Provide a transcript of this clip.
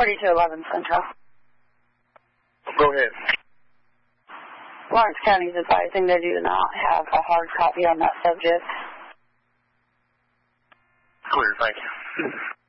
4211 Central. Go ahead. Lawrence County is advising they do not have a hard copy on that subject. Clear, thank you.